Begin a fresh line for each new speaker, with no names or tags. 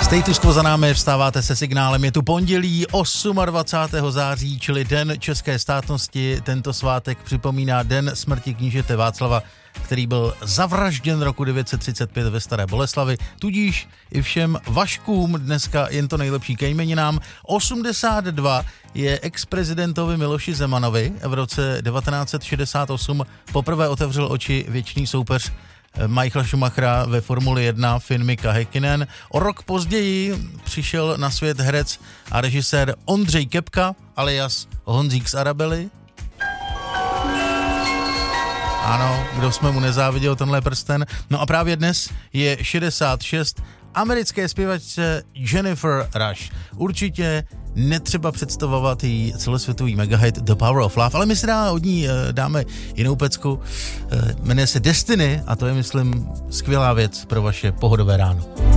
Status quo za námi, vstáváte se signálem, je tu pondělí 28. září, čili den české státnosti. Tento svátek připomíná den smrti knížete Václava, který byl zavražděn roku 935 ve Staré Boleslavi, tudíž i všem Vaškům dneska jen to nejlepší ke jmeninám. 82 je ex-prezidentovi Miloši Zemanovi. V roce 1968 poprvé otevřel oči věčný soupeř Michaela Schumachera ve Formuli 1 Finn Mika Häkkinen. O rok později přišel na svět herec a režisér Ondřej Kepka, alias Honzík z Arabely. Ano, kdo jsme mu nezáviděl tenhle prsten. No a právě dnes je 66 americké zpěvačce Jennifer Rush. Určitě netřeba představovat její celosvětový megahit The Power of Love, ale my si od ní dáme jinou pecku. Jmenuje se Destiny a to je, myslím, skvělá věc pro vaše pohodové ráno.